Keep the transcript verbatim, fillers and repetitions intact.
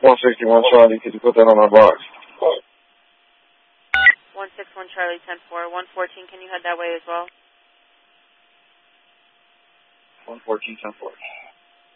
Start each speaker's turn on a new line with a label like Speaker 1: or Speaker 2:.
Speaker 1: one sixty-one Charlie, could you put that on our box?
Speaker 2: one sixty-one Charlie, ten four. one fourteen, can you head that way as well?
Speaker 1: one fourteen, ten four.